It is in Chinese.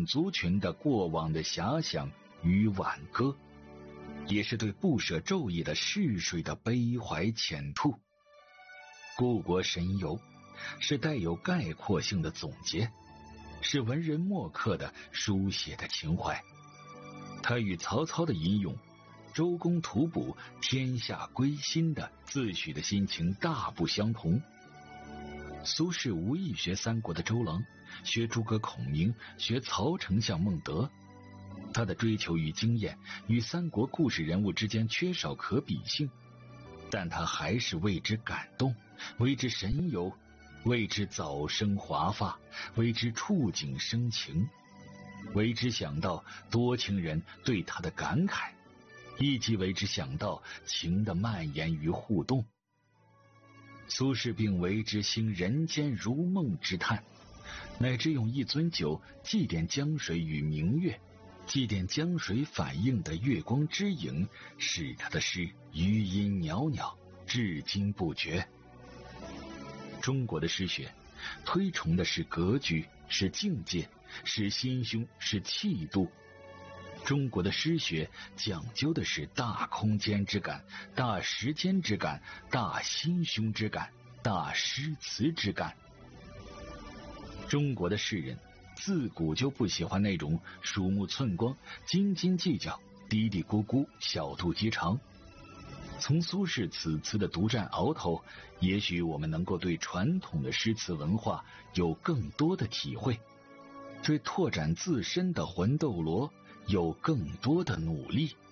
定族群的过往的遐想与挽歌，也是对不舍昼夜的逝水的悲怀浅吐。故国神游是带有概括性的总结，是文人墨客的书写的情怀。他与曹操的吟咏、周公吐哺、天下归心的自诩的心情大不相同。苏轼无意学三国的周郎，学诸葛孔明，学曹丞相孟德。他的追求与经验与三国故事人物之间缺少可比性，但他还是为之感动，为之神游，为之早生华发，为之触景生情，为之想到多情人对他的感慨，以及为之想到情的蔓延与互动。苏轼并为之兴人间如梦之叹，乃至用一樽酒祭奠江水与明月，祭奠江水反映的月光之影，使他的诗余音袅袅，至今不绝。中国的诗学推崇的是格局，是境界，是心胸，是气度。中国的诗学讲究的是大空间之感，大时间之感，大心胸之感，大诗词之感。中国的士人自古就不喜欢那种鼠目寸光、斤斤计较、嘀嘀咕咕、小肚鸡肠。从苏轼此词的独占鳌头，也许我们能够对传统的诗词文化有更多的体会，对拓展自身的魂斗罗有更多的努力。